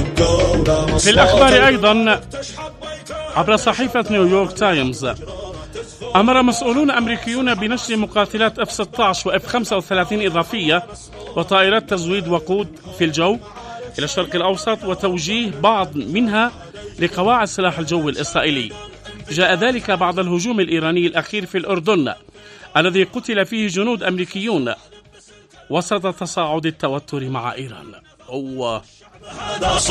في الأخبار أيضا عبر صحيفة نيويورك تايمز، أمر مسؤولون أمريكيون بنشر مقاتلات F-16 و F-35 إضافية وطائرات تزويد وقود في الجو إلى الشرق الأوسط وتوجيه بعض منها لقواعد سلاح الجو الإسرائيلي. جاء ذلك بعد الهجوم الإيراني الأخير في الأردن الذي قتل فيه جنود أمريكيون وسط تصاعد التوتر مع إيران.